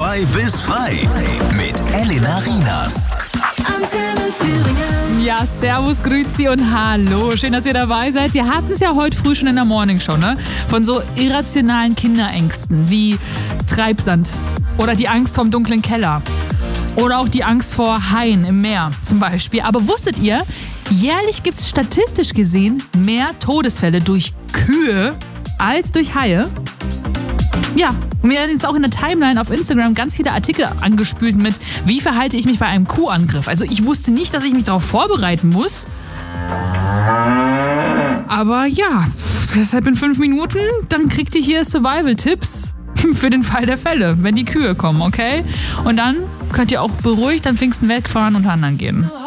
frei bis frei mit Elena Rienas. Ja, servus, grüezi und hallo. Schön, dass ihr dabei seid. Wir hatten es ja heute früh schon in der Morningshow, ne? Von so irrationalen Kinderängsten wie Treibsand oder die Angst vorm dunklen Keller oder auch die Angst vor Haien im Meer zum Beispiel. Aber wusstet ihr, jährlich gibt es statistisch gesehen mehr Todesfälle durch Kühe als durch Haie? Ja, und mir werden jetzt auch in der Timeline auf Instagram ganz viele Artikel angespült mit, wie verhalte ich mich bei einem Kuhangriff. Also ich wusste nicht, dass ich mich darauf vorbereiten muss. Aber ja, deshalb in 5 Minuten, dann kriegt ihr hier Survival-Tipps für den Fall der Fälle, wenn die Kühe kommen, okay? Und dann könnt ihr auch beruhigt am Pfingsten wegfahren und wandern gehen.